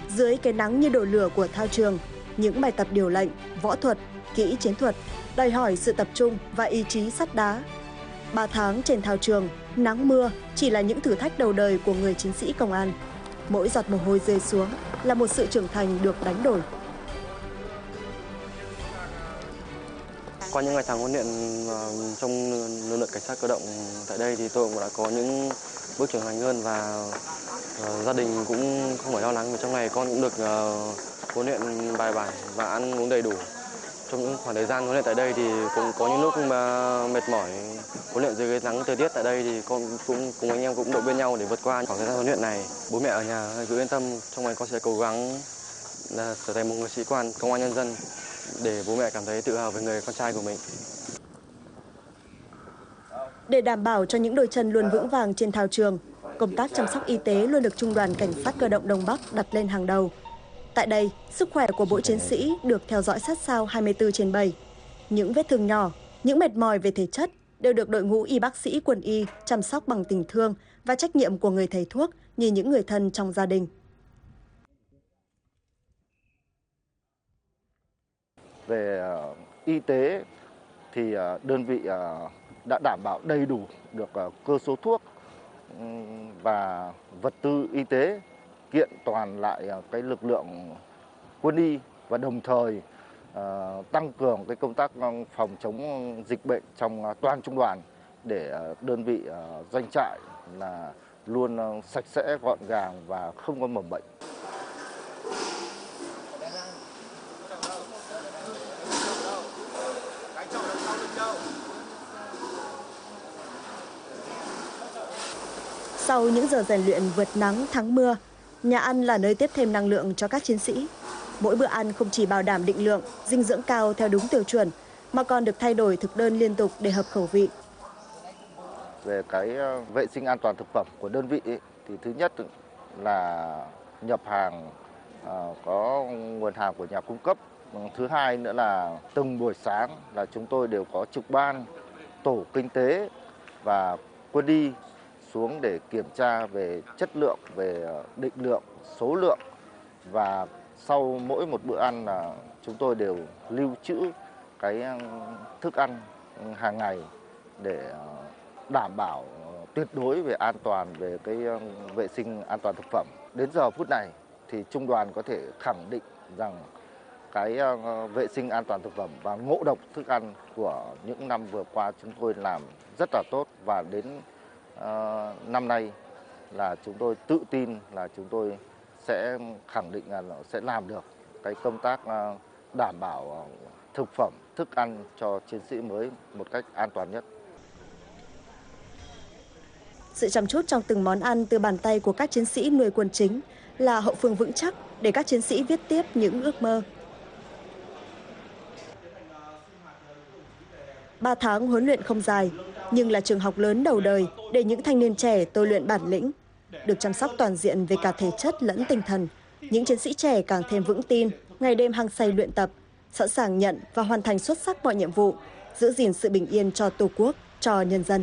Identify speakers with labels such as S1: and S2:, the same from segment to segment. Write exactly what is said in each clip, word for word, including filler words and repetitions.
S1: Dưới cái nắng như đổ lửa của thao trường, những bài tập điều lệnh, võ thuật, kỹ chiến thuật đòi hỏi sự tập trung và ý chí sắt đá. Ba tháng trên thao trường, nắng mưa chỉ là những thử thách đầu đời của người chiến sĩ công an. Mỗi giọt mồ hôi rơi xuống là một sự trưởng thành được đánh đổi.
S2: Qua những ngày tháng huấn luyện trong lực lượng cảnh sát cơ động tại đây thì tôi cũng đã có những bước trưởng thành hơn và uh, gia đình cũng không phải lo lắng vì trong ngày con cũng được uh, huấn luyện bài bản và ăn uống đầy đủ. Trong những khoảng thời gian huấn luyện tại đây thì cũng có những lúc mà mệt mỏi huấn luyện dưới cái nắng thời tiết tại đây thì con cũng cùng anh em cũng động viên nhau để vượt qua khoảng thời gian huấn luyện này. Bố mẹ ở nhà cứ yên tâm, trong này con sẽ cố gắng là trở thành một người sĩ quan công an nhân dân để bố mẹ cảm thấy tự hào về người con trai của mình.
S1: Để đảm bảo cho những đôi chân luôn vững vàng trên thao trường, công tác chăm sóc y tế luôn được Trung đoàn Cảnh sát cơ động Đông Bắc đặt lên hàng đầu. Tại đây, sức khỏe của mỗi chiến sĩ được theo dõi sát sao hai mươi tư trên bảy. Những vết thương nhỏ, những mệt mỏi về thể chất đều được đội ngũ y bác sĩ quân y chăm sóc bằng tình thương và trách nhiệm của người thầy thuốc như những người thân trong gia đình.
S3: Về uh, y tế thì uh, đơn vị uh, đã đảm bảo đầy đủ được uh, cơ số thuốc um, và vật tư y tế, kiện toàn lại uh, cái lực lượng quân y và đồng thời uh, tăng cường cái công tác phòng chống dịch bệnh trong uh, toàn trung đoàn để uh, đơn vị uh, doanh trại là luôn uh, sạch sẽ, gọn gàng và không có mầm bệnh.
S1: Sau những giờ rèn luyện vượt nắng thắng mưa, nhà ăn là nơi tiếp thêm năng lượng cho các chiến sĩ. Mỗi bữa ăn không chỉ bảo đảm định lượng, dinh dưỡng cao theo đúng tiêu chuẩn, mà còn được thay đổi thực đơn liên tục để hợp khẩu vị.
S3: Về cái vệ sinh an toàn thực phẩm của đơn vị ấy, thì thứ nhất là nhập hàng uh, có nguồn hàng của nhà cung cấp. Thứ hai nữa là từng buổi sáng là chúng tôi đều có trực ban, tổ kinh tế và quân y xuống để kiểm tra về chất lượng, về định lượng, số lượng, và sau mỗi một bữa ăn là chúng tôi đều lưu trữ cái thức ăn hàng ngày để đảm bảo tuyệt đối về an toàn về cái vệ sinh an toàn thực phẩm. Đến giờ phút này thì trung đoàn có thể khẳng định rằng cái vệ sinh an toàn thực phẩm và ngộ độc thức ăn của những năm vừa qua chúng tôi làm rất là tốt, và đến uh, năm nay là chúng tôi tự tin là chúng tôi sẽ khẳng định là sẽ làm được cái công tác uh, đảm bảo uh, thực phẩm, thức ăn cho chiến sĩ mới một cách an toàn nhất.
S1: Sự chăm chút trong từng món ăn từ bàn tay của các chiến sĩ nuôi quân chính là hậu phương vững chắc để các chiến sĩ viết tiếp những ước mơ. Ba tháng huấn luyện không dài, nhưng là trường học lớn đầu đời để những thanh niên trẻ tôi luyện bản lĩnh. Được chăm sóc toàn diện về cả thể chất lẫn tinh thần, những chiến sĩ trẻ càng thêm vững tin, ngày đêm hăng say luyện tập, sẵn sàng nhận và hoàn thành xuất sắc mọi nhiệm vụ, giữ gìn sự bình yên cho Tổ quốc, cho nhân dân.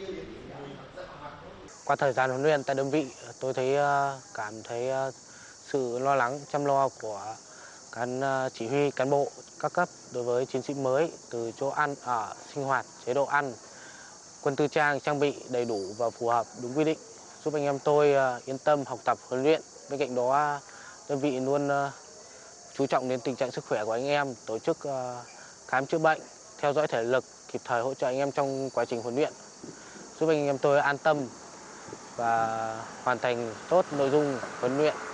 S4: Qua thời gian huấn luyện tại đơn vị, tôi thấy cảm thấy sự lo lắng, chăm lo của cán chỉ huy, cán bộ các cấp đối với chiến sĩ mới, từ chỗ ăn ở, sinh hoạt, chế độ ăn, quân tư trang, trang bị đầy đủ và phù hợp đúng quy định, giúp anh em tôi yên tâm học tập, huấn luyện. Bên cạnh đó, đơn vị luôn chú trọng đến tình trạng sức khỏe của anh em, tổ chức khám chữa bệnh, theo dõi thể lực, kịp thời hỗ trợ anh em trong quá trình huấn luyện, giúp anh em tôi an tâm và hoàn thành tốt nội dung huấn luyện.